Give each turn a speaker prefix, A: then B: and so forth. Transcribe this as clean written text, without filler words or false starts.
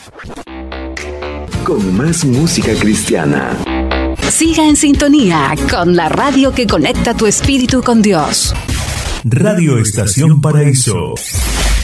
A: Con más música cristiana.
B: Siga en sintonía con la radio que conecta tu espíritu con Dios.
C: Radio Estación Paraíso.